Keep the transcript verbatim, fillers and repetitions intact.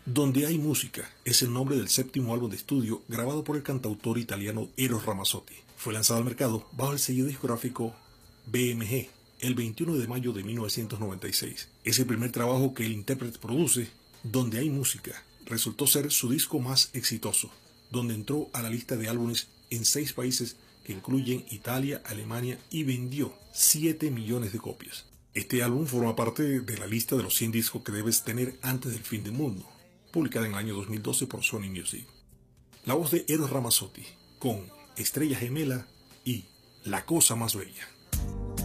Donde hay música es el nombre del séptimo álbum de estudio grabado por el cantautor italiano Eros Ramazzotti. Fue lanzado al mercado bajo el sello discográfico B M G el veintiuno de mayo de mil novecientos noventa y seis. Es el primer trabajo que el intérprete produce. Donde hay música resultó ser su disco más exitoso, donde entró a la lista de álbumes en seis países que incluyen Italia, Alemania, y vendió siete millones de copias. Este álbum forma parte de la lista de los cien discos que debes tener antes del fin del mundo, publicada en el año dos mil doce por Sony Music. La voz de Eros Ramazzotti con Estrella Gemela y La Cosa Más Bella.